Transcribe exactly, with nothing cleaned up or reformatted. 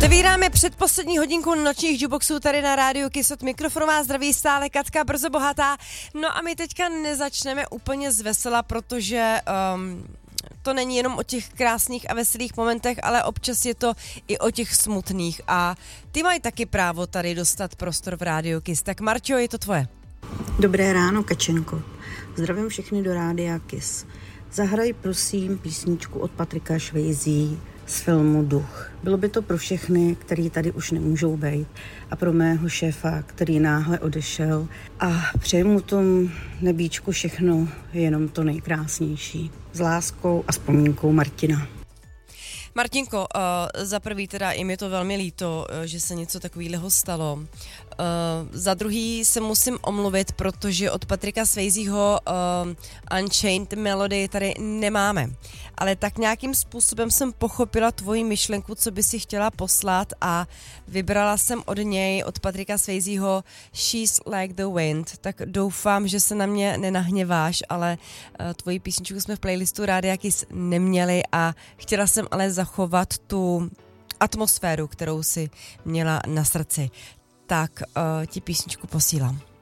Otevíráme předposlední hodinku nočních jukeboxů tady na rádiu Kiss. Od mikrofonu vás zdraví stále Katka Brzo Bohatá. No a my teďka nezačneme úplně z vesela, protože um, to není jenom o těch krásných a veselých momentech, ale občas je to i o těch smutných. A ty mají taky právo tady dostat prostor v rádiu Kiss. Tak Marťo, je to tvoje. Dobré ráno, Kačenko. Zdravím všechny do rádia Kiss. Zahraj prosím písničku od Patrika Swayze z filmu Duch. Bylo by to pro všechny, který tady už nemůžou být, a pro mého šéfa, který náhle odešel, a přeji mu tom nebíčku všechno, jenom to nejkrásnější. S láskou a vzpomínkou, Martina. Martinko, uh, za prvý teda i mi to velmi líto, uh, že se něco takového stalo. Uh, za druhý se musím omluvit, protože od Patrika Swayzeho uh, Unchained Melody tady nemáme. Ale tak nějakým způsobem jsem pochopila tvoji myšlenku, co by si chtěla poslat, a vybrala jsem od něj, od Patrika Swayzeho She's Like the Wind. Tak doufám, že se na mě nenahněváš, ale uh, tvoji písničku jsme v playlistu Rádia Kiss neměli a chtěla jsem ale zachovat tu atmosféru, kterou si měla na srdci. Tak uh, ti písničku posílám.